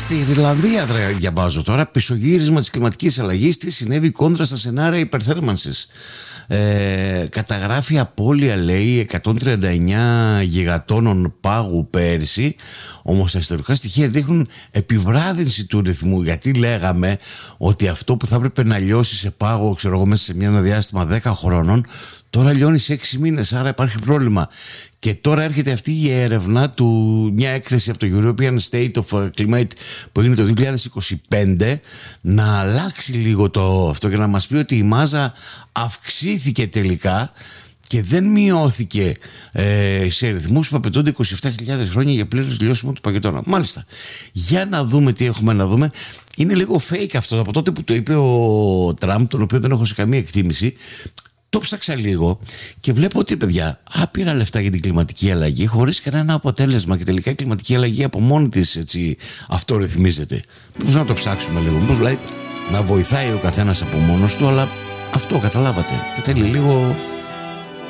Στη Ιρλανδία διαβάζω τώρα πισωγύρισμα της κλιματικής αλλαγής, τι συνέβη κόντρα στα σενάρια υπερθέρμανσης. Καταγράφει απώλεια, λέει, 139 γιγατόνων πάγου πέρυσι. Όμως τα ιστορικά στοιχεία δείχνουν επιβράδυνση του ρυθμού, γιατί λέγαμε ότι αυτό που θα έπρεπε να λιώσει σε πάγο, ξέρω εγώ, μέσα σε ένα διάστημα 10 χρόνων, τώρα λιώνει σε 6 μήνες, άρα υπάρχει πρόβλημα. Και τώρα έρχεται αυτή η έρευνα του, μια έκθεση από το European State of Climate που έγινε το 2025, να αλλάξει λίγο αυτό και να μας πει ότι η μάζα αυξήθηκε τελικά και δεν μειώθηκε σε ρυθμούς που απαιτούνται 27.000 χρόνια για πλήρως λιώσιμο του παγετώνα. Μάλιστα. Για να δούμε τι έχουμε να δούμε. Είναι λίγο fake αυτό. Από τότε που το είπε ο Τραμπ, τον οποίο δεν έχω σε καμία εκτίμηση, το ψάξα λίγο και βλέπω ότι, παιδιά, άπειρα λεφτά για την κλιματική αλλαγή χωρίς κανένα αποτέλεσμα, και τελικά η κλιματική αλλαγή από μόνη της έτσι αυτορυθμίζεται. Πώς να το ψάξουμε λίγο, πώς λέει να βοηθάει ο καθένας από μόνος του, αλλά αυτό καταλάβατε, θέλει λίγο